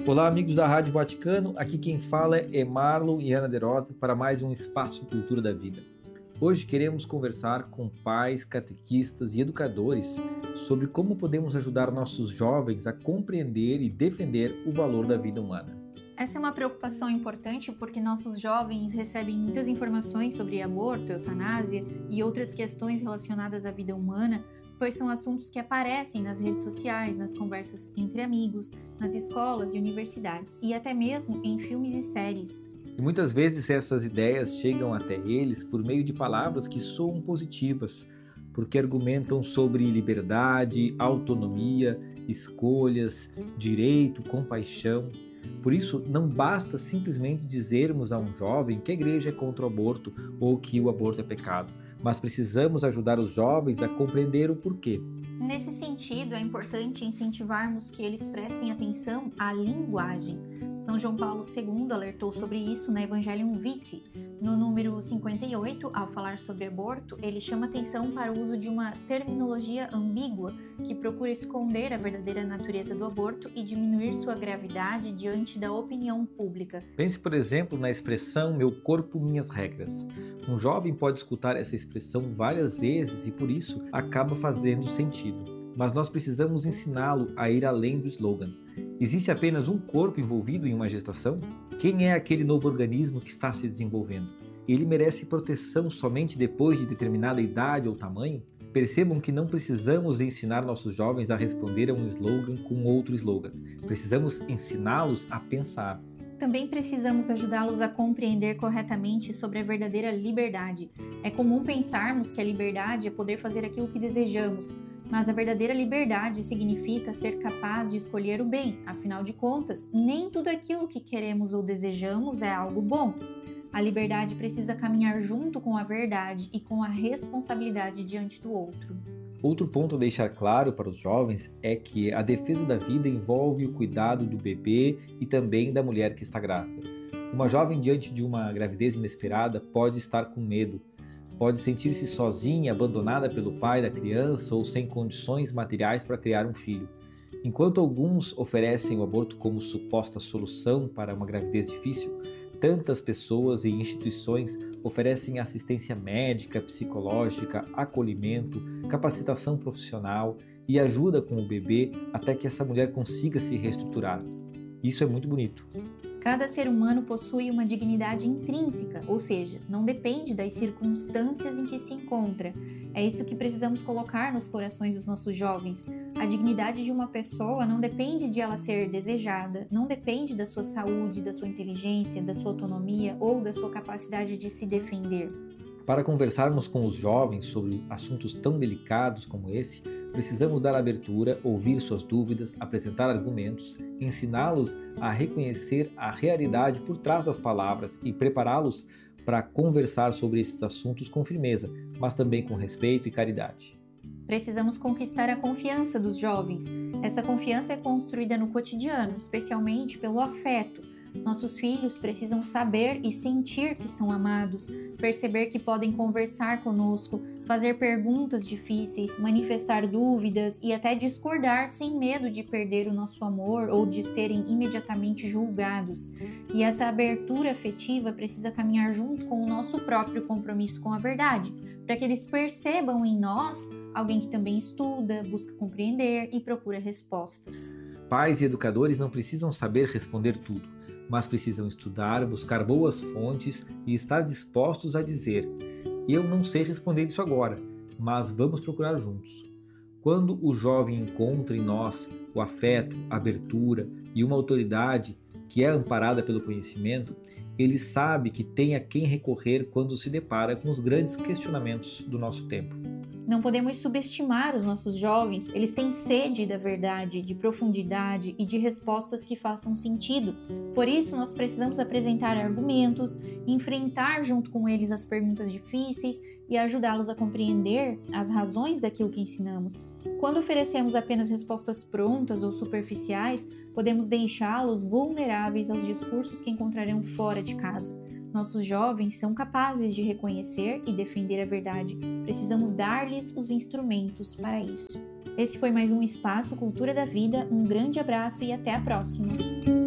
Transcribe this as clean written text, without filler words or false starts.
Olá, amigos da Rádio Vaticano, aqui quem fala é Marlon e Ana de Rosa para mais um Espaço Cultura da Vida. Hoje queremos conversar com pais, catequistas e educadores sobre como podemos ajudar nossos jovens a compreender e defender o valor da vida humana. Essa é uma preocupação importante porque nossos jovens recebem muitas informações sobre aborto, eutanásia e outras questões relacionadas à vida humana, pois são assuntos que aparecem nas redes sociais, nas conversas entre amigos, nas escolas e universidades e até mesmo em filmes e séries. E muitas vezes essas ideias chegam até eles por meio de palavras que soam positivas, porque argumentam sobre liberdade, autonomia, escolhas, direito, compaixão. Por isso, não basta simplesmente dizermos a um jovem que a igreja é contra o aborto ou que o aborto é pecado, mas precisamos ajudar os jovens a compreender o porquê. Nesse sentido, é importante incentivarmos que eles prestem atenção à linguagem. São João Paulo II alertou sobre isso na Evangelium Vitae. No número 58, ao falar sobre aborto, ele chama atenção para o uso de uma terminologia ambígua que procura esconder a verdadeira natureza do aborto e diminuir sua gravidade diante da opinião pública. Pense, por exemplo, na expressão "meu corpo, minhas regras". Um jovem pode escutar essa expressão várias vezes e, por isso, acaba fazendo sentido. Mas nós precisamos ensiná-lo a ir além do slogan. Existe apenas um corpo envolvido em uma gestação? Quem é aquele novo organismo que está se desenvolvendo? Ele merece proteção somente depois de determinada idade ou tamanho? Percebam que não precisamos ensinar nossos jovens a responder a um slogan com outro slogan. Precisamos ensiná-los a pensar. Também precisamos ajudá-los a compreender corretamente sobre a verdadeira liberdade. É comum pensarmos que a liberdade é poder fazer aquilo que desejamos, mas a verdadeira liberdade significa ser capaz de escolher o bem. Afinal de contas, nem tudo aquilo que queremos ou desejamos é algo bom. A liberdade precisa caminhar junto com a verdade e com a responsabilidade diante do outro. Outro ponto a deixar claro para os jovens é que a defesa da vida envolve o cuidado do bebê e também da mulher que está grávida. Uma jovem diante de uma gravidez inesperada pode estar com medo, pode sentir-se sozinha, abandonada pelo pai da criança ou sem condições materiais para criar um filho. Enquanto alguns oferecem o aborto como suposta solução para uma gravidez difícil, tantas pessoas e instituições oferecem assistência médica, psicológica, acolhimento, capacitação profissional e ajuda com o bebê até que essa mulher consiga se reestruturar. Isso é muito bonito. Cada ser humano possui uma dignidade intrínseca, ou seja, não depende das circunstâncias em que se encontra. É isso que precisamos colocar nos corações dos nossos jovens. A dignidade de uma pessoa não depende de ela ser desejada, não depende da sua saúde, da sua inteligência, da sua autonomia ou da sua capacidade de se defender. Para conversarmos com os jovens sobre assuntos tão delicados como esse, precisamos dar abertura, ouvir suas dúvidas, apresentar argumentos, ensiná-los a reconhecer a realidade por trás das palavras e prepará-los para conversar sobre esses assuntos com firmeza, mas também com respeito e caridade. Precisamos conquistar a confiança dos jovens. Essa confiança é construída no cotidiano, especialmente pelo afeto. Nossos filhos precisam saber e sentir que são amados, perceber que podem conversar conosco, fazer perguntas difíceis, manifestar dúvidas e até discordar sem medo de perder o nosso amor ou de serem imediatamente julgados. E essa abertura afetiva precisa caminhar junto com o nosso próprio compromisso com a verdade, para que eles percebam em nós alguém que também estuda, busca compreender e procura respostas. Pais e educadores não precisam saber responder tudo, mas precisam estudar, buscar boas fontes e estar dispostos a dizer: eu não sei responder isso agora, mas vamos procurar juntos. Quando o jovem encontra em nós o afeto, a abertura e uma autoridade que é amparada pelo conhecimento, ele sabe que tem a quem recorrer quando se depara com os grandes questionamentos do nosso tempo. Não podemos subestimar os nossos jovens, eles têm sede da verdade, de profundidade e de respostas que façam sentido. Por isso, nós precisamos apresentar argumentos, enfrentar junto com eles as perguntas difíceis e ajudá-los a compreender as razões daquilo que ensinamos. Quando oferecemos apenas respostas prontas ou superficiais, podemos deixá-los vulneráveis aos discursos que encontrarão fora de casa. Nossos jovens são capazes de reconhecer e defender a verdade. Precisamos dar-lhes os instrumentos para isso. Esse foi mais um Espaço Cultura da Vida. Um grande abraço e até a próxima!